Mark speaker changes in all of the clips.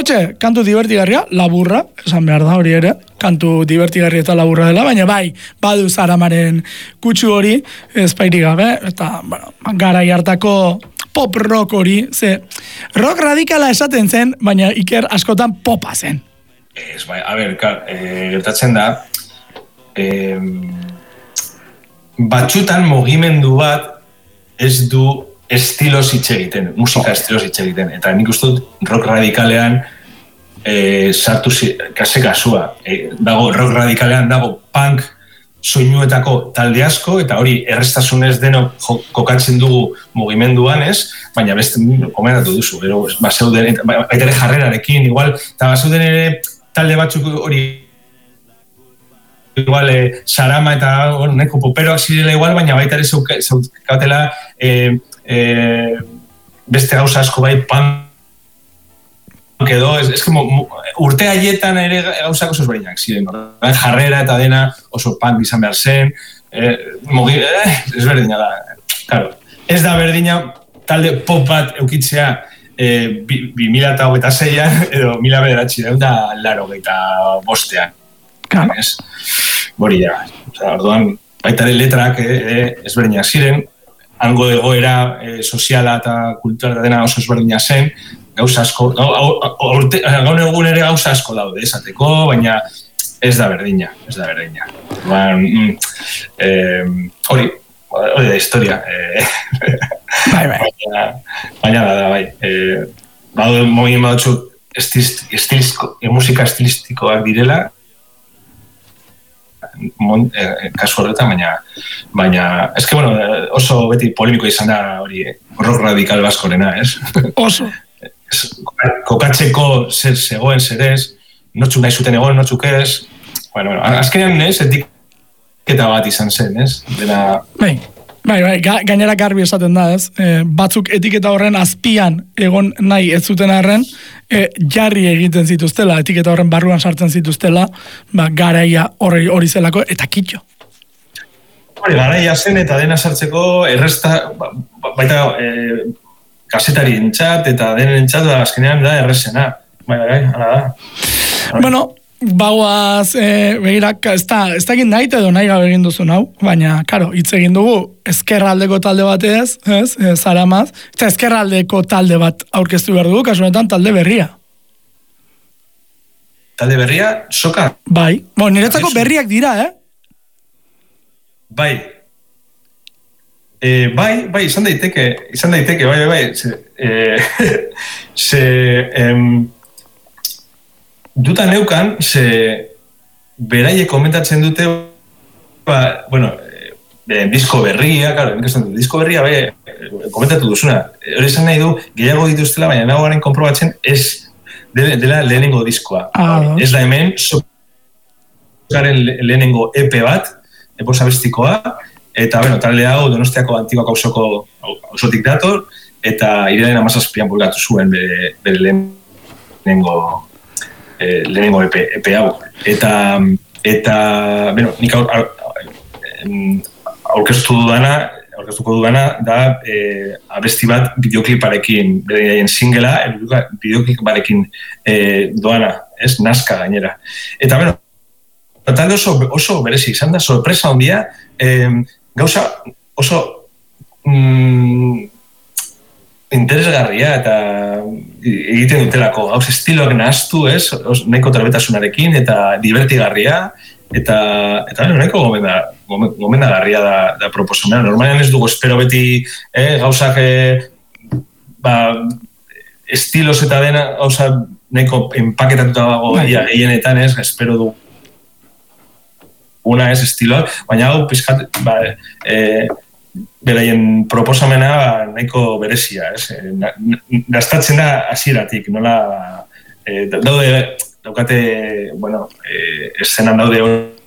Speaker 1: hortxe, kantu divertigarria, laburra, esan behar da hori ere, kantu divertigarria eta laburra dela, baina bai, badu Saramaren kutsu hori, ezpairik gabe, eta, bueno, garai hartako pop rock hori, ze, rock radikala esaten zen, baina Iker askotan popa zen.
Speaker 2: Ez, bai, a ber, gertatzen da, batxutan mugimendu bat ez du estilos hitz egiten, musika estilos hitz egiten, eta nik uste dut rock radikalean sartu kase kasua, dago rock radikalean dago punk soinuetako talde asko, eta hori errestasunez denok kokatzen dugu mugimenduan, ez? Baina beste komentatu duzu, gero bazeuden, baita ere jarrerarekin, igual, eta bazeuden ere talde batzuk hori igual Sarama eta neko poperoak zirela igual, baina baita ere zaukatela beste gauza asko bai punk edo, ez como urte haietan ere gauzak oso ezberdinak ziren, jarrera eta dena oso punk izan behar zen, ezberdina da, claro, ez da berdina talde pop bat eukitzea 2026an edo 1985an.
Speaker 1: Claro.
Speaker 2: Hori da, orduan baita ere letrak ezberdinak ziren, hango egoera soziala eta kultura dena oso ezberdina zen, gauza asko, gaur egun ere gauza asko daude esateko, baina ez da berdina. Hori da historia. Baina da, bai. Badu mogimen batzuk musika estilistikoak direla, kasu horretan, baina eske, bueno, oso beti polemiko izan da hori rock radikal baskorena, ez?
Speaker 1: Oso.
Speaker 2: Kokatzeko zer zegoen, zer ez, notzuk nahi zuten egon, notzuk ez, bueno, azkenean ez, etiketa bat izan zen, ez? Dena...
Speaker 1: Bai, gainera garbi esaten da, ez? Batzuk etiketa horren azpian egon nahi ez zuten arren, jarri egiten zituztela, etiketa horren barruan sartzen zituztela, garaia hori zelako, eta kitxo.
Speaker 2: Garaia zen eta dena sartzeko erresta, baita kasetari entzat eta denen entzat azkenean da errezena. Bai, hala da.
Speaker 1: Bueno, bauaz, begira, ez dakit nahi edo nahi gabe egin duzu hau, baina, karo, hitz egin dugu ezkerraldeko talde batez, ez, Saramaz, eta ezkerraldeko talde bat aurkeztu behar dugu, kasunetan talde berria.
Speaker 2: Talde berria, soka?
Speaker 1: Bai, niretzako berriak dira,
Speaker 2: Bai, izan daiteke, bai, duta neukan, beraiek komentatzen dute, bueno, disko berria, claro, disko berria, komentatu duzuna, hori esan nahi du, gehiago dituztela, baina nagoaren konprobatzen ez dela lehenengo diskoa. Ez da hemen, sokaren lehenengo EP bat, eposa bestikoa, eta, bueno, talde hau Donostiako Antiguako auzotik dator, eta iraden 17an publikatu zuen bere lehenengo EP hau. Eta, bueno, nik aurkeztuko dudana da abesti bat bideokliparekin, bere singela, bideokliparekin doana, ez, Nazka gainera. Eta, bueno, talde oso berezi izan da, sorpresa ondia, gauza oso interesgarria eta egiten dutelako, gauza estiloak nahaztu, ez, nahiko trebetasunarekin eta divertigarria, eta nahiko gomendagarria da proposamena. Normalean ez dugu espero beti gauzak estilos eta dena gauza nahiko empaketatuta dago gehienetan, ez, espero dugu una ez estiloak, baina hau pizkat beraien proposamena nahiko berezia, ez? Gastatzen da hasieratik, nola daukate, bueno, eszenan daude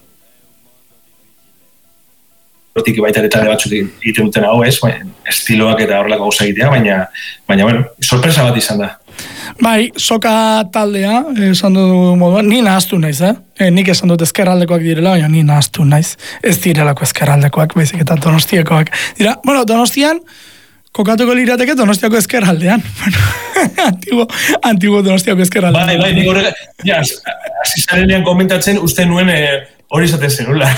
Speaker 2: hortik baita ere talde batzuk egiten duten hau, ez? Estiloak eta horrelako gauza egitea, baina, bueno, sorpresa bat izan da.
Speaker 1: Bai, soka taldea, esan du moduan, ni nahaztu naiz, nik esan dut ezkerraldekoak direla, baina ni nahaztu naiz, ez direlako ezkerraldekoak, baizik eta Donostiekoak. Dira, bueno, Donostian, kokatuko lirateke Donostiako ezkerraldean. Antigo Donostiako ezkerraldean.
Speaker 2: Bai, nik horrega, hasi zarenean komentatzen, uste nuen hori izaten zenula.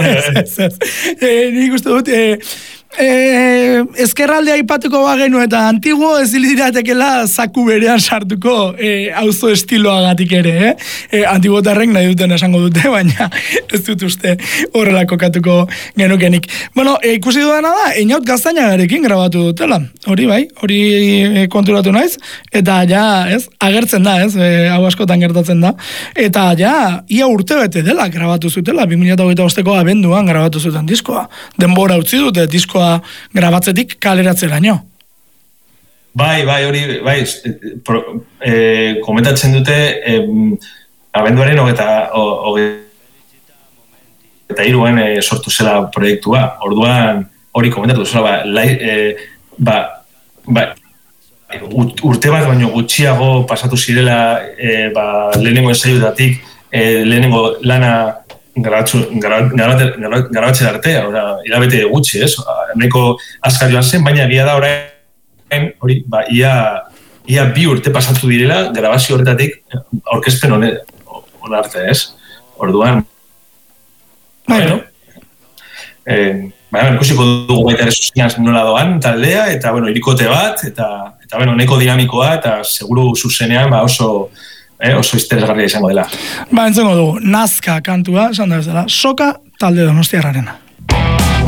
Speaker 1: Nik uste dut, ezkerraldea aipatuko bagenu eta Antigo ez liratekela zaku berean sartuko auzo estiloagatik ere, Antigotarrek nahi duten esango dute, baina ez dut uste horrela kokatuko genukenik. Bueno, ikusi dudana da, Einaut Gaztainagarekin grabatu dutela, hori bai, hori konturatu naiz, eta ja, ez, agertzen da, ez, hau askotan gertatzen da, eta ja, ia urtebete dela grabatu zutela, 2025ko abenduan grabatu zuten diskoa, denbora utzi dute diskoa grabatzetik kaleratzeraino.
Speaker 2: Bai, hori, komentatzen dute abenduaren eta iruan sortu zela proiektua. Orduan hori komentatu zela, urte bat baino gutxiago pasatu zirela lehenengo ensaioetatik, lehenengo lana grabatzen artea, hilabete gutxi, ez? Nahiko azkar joan zen, baina egia da orain, hori, ia 2 urte pasatu direla, grabazio horretatik aurkezpen arte, ez? Orduan, bueno, ikusiko dugu baita ere zuzenean nola doan taldea, eta, bueno, irikote bat, eta nahiko dinamikoa, eta seguru zuzenean, oso interesgarria izango dela.
Speaker 1: Entzengo dugu, Nazka kantua, esan da bezala, Soka talde Donostiarrarena.